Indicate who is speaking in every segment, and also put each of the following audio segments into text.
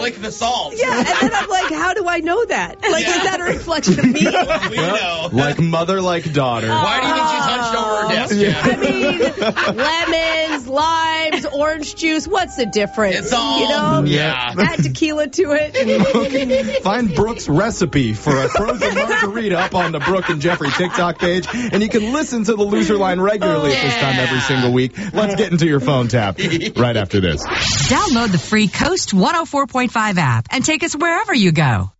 Speaker 1: lick the salt.
Speaker 2: Yeah, and then I'm like, how do I know that? Like, is that a reflection of me?
Speaker 1: We know.
Speaker 3: Like mother, like daughter.
Speaker 1: Why do you think she's hunched over her desk, Jeff?
Speaker 2: I mean, lemons, limes, orange juice, what's the difference?
Speaker 1: It's all,
Speaker 2: you know?
Speaker 1: yeah.
Speaker 2: Add tequila to it.
Speaker 3: Find Brooke's recipe for a frozen margarita up on the Brooke and Jeffrey TikTok page, and you can listen to the Loser Line regularly at this time every single week. Let's get into your phone tap right after this.
Speaker 4: Download the free Coast 104.5 app and take us wherever you go.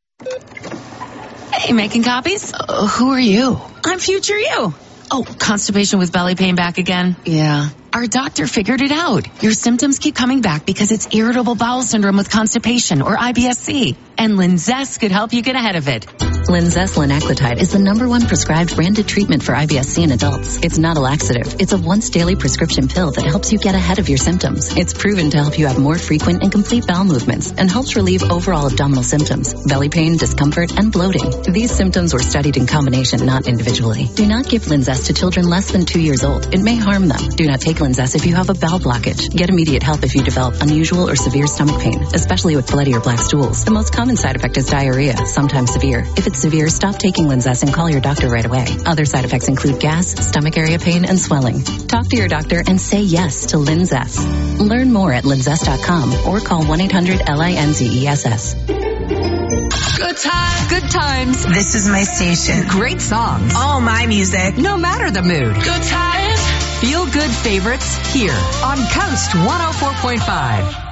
Speaker 5: Hey, making copies?
Speaker 6: Who are you?
Speaker 5: I'm future you.
Speaker 6: Oh, constipation with belly pain back again?
Speaker 5: Yeah.
Speaker 6: Our doctor figured it out. Your symptoms keep coming back because it's irritable bowel syndrome with constipation, or IBS-C. And Linzess could help you get ahead of it.
Speaker 7: Linzess linaclotide is the #1 prescribed branded treatment for IBS-C in adults. It's not a laxative. It's a once daily prescription pill that helps you get ahead of your symptoms. It's proven to help you have more frequent and complete bowel movements and helps relieve overall abdominal symptoms, belly pain, discomfort, and bloating. These symptoms were studied in combination, not individually. Do not give Linzess to children less than 2 years old. It may harm them. Do not take Linzess if you have a bowel blockage. Get immediate help if you develop unusual or severe stomach pain, especially with bloody or black stools. The most common side effect is diarrhea, sometimes severe. If it's severe, stop taking Linzess and call your doctor right away. Other side effects include gas, stomach area pain, and swelling. Talk to your doctor and say yes to Linzess. Learn more at linzess.com or call 1-800-LINZESS.
Speaker 4: Good times.
Speaker 5: This is my station.
Speaker 4: Great songs.
Speaker 5: All my music.
Speaker 4: No matter the mood.
Speaker 5: Good times.
Speaker 4: Feel good favorites here on Coast 104.5.